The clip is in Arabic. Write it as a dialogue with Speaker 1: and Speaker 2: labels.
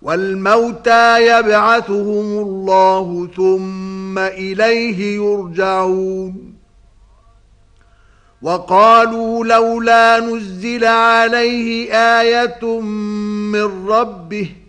Speaker 1: والموتى يبعثهم الله ثم إليه يرجعون وقالوا لولا نزل عليه آية من ربه